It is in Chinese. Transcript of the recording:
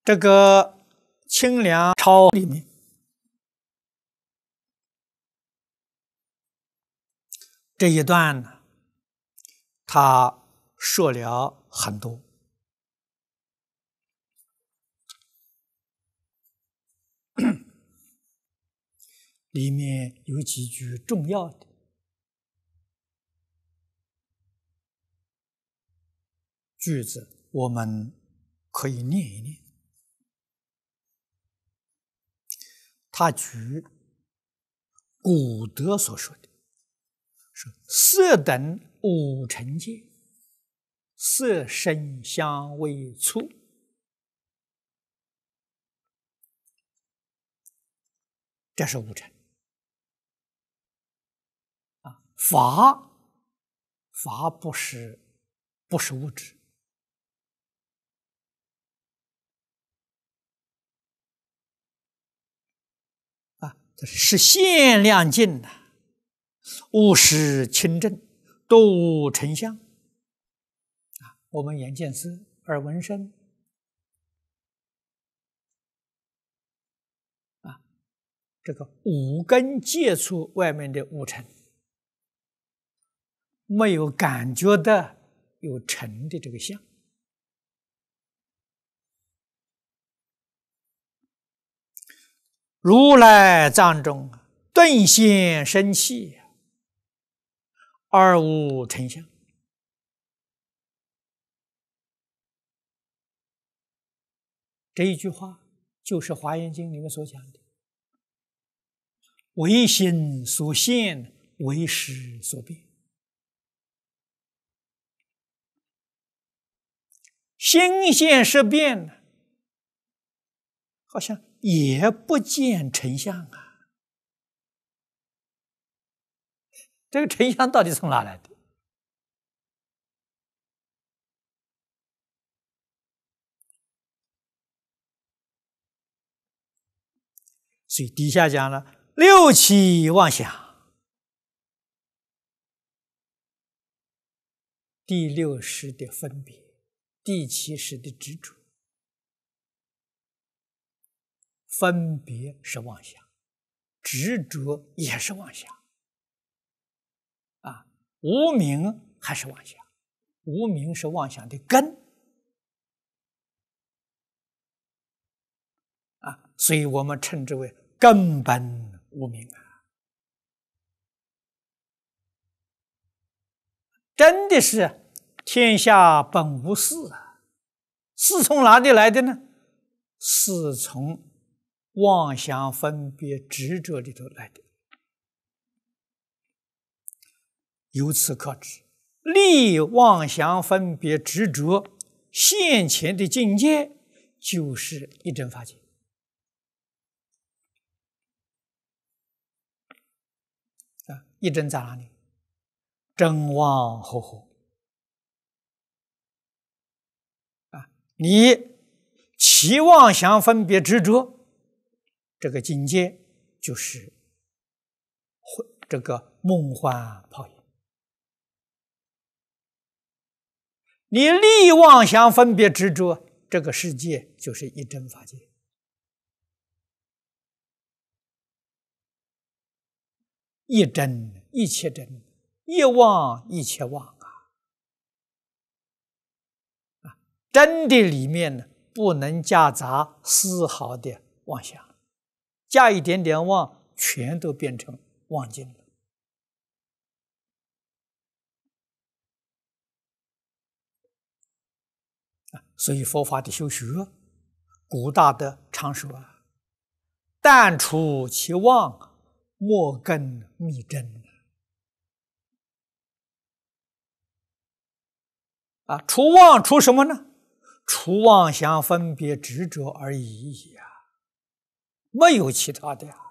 这个清凉抄里面，这一段呢，他说了很多。里面有几句重要的句子，我们可以念一念。他举古德所说的，说色等五尘界，色声香味触，这是五尘。法不是物质。这是限量境的，物实清正，都无尘相。我们眼见色，耳闻声，这个五根接触外面的五尘，没有感觉的有尘的这个相。如来藏中顿现生气，而无尘相。这一句话就是《华严经》里面所讲的：唯心所现，唯识所变。心现识变，好像也不见尘相啊。这个尘相到底从哪来的？所以底下讲了六起妄想，第六识的分别，第七识的执着。分别是妄想，执着也是妄想。无明还是妄想，无明是妄想的根。所以我们称之为根本无明啊。真的是天下本无事啊，事从哪里来的呢？是从妄想分别执着里头来的。由此可知，离妄想分别执着现前的境界，就是一真法界。一真在哪里？真妄合合。你起妄想分别执着，这个境界就是这个梦幻泡影。你立妄想分别执着，这个世界就是一真法界。一真一切真，一妄一切妄啊！真的里面呢，不能夹杂丝毫的妄想，加一点点妄，全都变成妄境了。所以佛法的修学，古大德常说但除其妄，莫更密真。除妄除什么呢？除妄想分别执着而已呀，没有其他的呀。